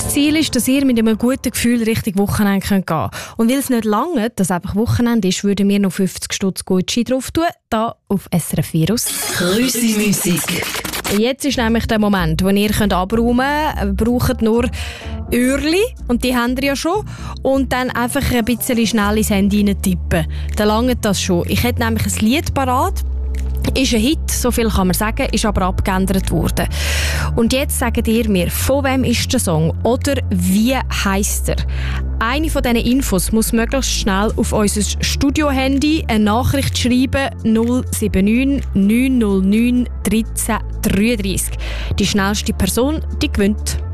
Ziel ist, dass ihr mit einem guten Gefühl Richtung Wochenende gehen könnt. Und weil es nicht lange, dass einfach Wochenende ist, würden wir noch 50 Stutz Gutschein drauf tun, hier auf SRF Virus. Grüße Musik. Jetzt ist nämlich der Moment, wo ihr abräumen könnt. Braucht nur Öhrli, und die habt ihr ja schon. Und dann einfach ein bisschen schnell ins Handy tippen. Dann langt das schon. Ich hätte nämlich ein Lied parat. Ist ein Hit, so viel kann man sagen, ist aber abgeändert worden. Und jetzt sagt ihr mir, von wem ist der Song oder wie heisst er? Eine von diesen Infos muss möglichst schnell auf unser Studio-Handy eine Nachricht schreiben: 079 909 1333. Die schnellste Person, die gewinnt.